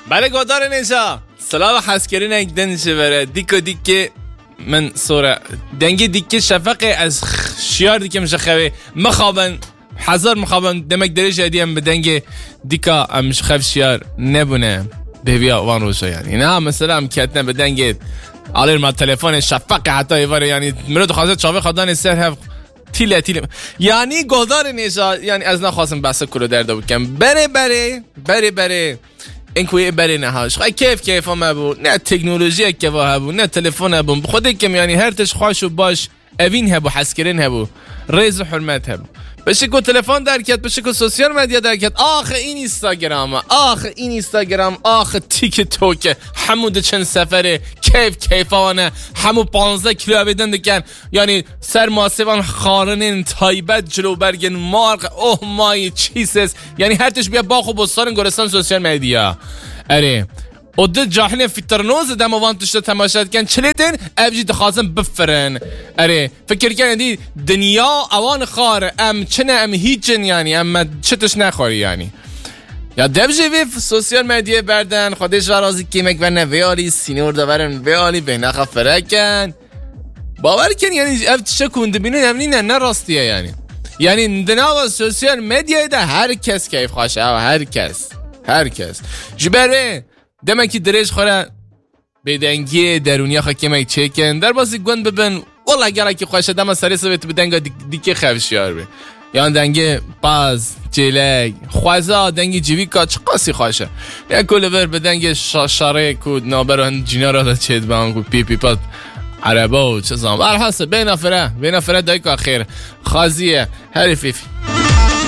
بله گودار نیسا سلام حسکرین اک دنشه بره دیکه من صورة دنگي ديك شفقي از شيار ديك مش خوي مخابن حذر مخابن دمك دريش هديم بدنگي ديكا مش خف شيار نبونه بيبيا وان روشا يعني نه مثلا كاتنا بدنگي على ما تليفون شفقي حتى يفر يعني مرد خاصه شافي خدان السر هف تيله يعني گودار نيسا يعني از نخواستم بحث كلو درده بكم بره این کوی بری نهاش خواهی کیف هم بود نه تکنولوژی که واه بود نه تلفن هبون بخوده کم یعنی هرتش خواهش و باش اوین هبو حسکرین هبو ریز و حرمت هبو بشه که تلفن درکت بشه که سوسیال مدیا درکت آخه این اینستاگرام آخه تیک توک همون چند سفره کیفانه همون 15 کیلو بدن دکن یعنی سر ماسوان خارنین تایبت جلو برگن مارق اوه مای چیسس یعنی هرتش بیا باخو بستان گرستان سوسیال مدیا اره اده جاهل فیترنوز دم وانتش تماشات کن چلیدن ابجی دخوازن بفرن اره فکر کن دی دنیا اوان خار ام چنه ام هیچن یعنی ام چتش نخوری یعنی یا دبجی ویف سوسیال مدیا بردن خودش ورازی کیمک و نویالی سینور داورن ویالی بین خفرکن باور کن یعنی اف چه کنده بینن امنین نه راستیه یعنی دنیا سوسیال مدیا ده هر کس کیف خواشه هر کس جبره دمکی دریش خوره بدنگی درونیا خواهی که چکن در بازی گوند ببین والله اگر که خواهشه دم سری سویت بدنگا دیگه خفشیار بی یان دنگی باز جیلگ خوازا دنگی جیوی که چه قاسی خواهشه یا کل بر بدنگی شاره کود نابران جینا را دا چید بانگو پی پاد عربا و چه زمان برحاسه بین افره دایی که خیر خازیه هری فیفی